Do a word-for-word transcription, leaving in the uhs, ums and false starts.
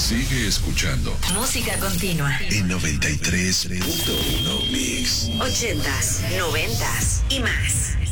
Sigue escuchando. Música continua. En noventa y tres punto uno Mix. Ochentas, noventas y más.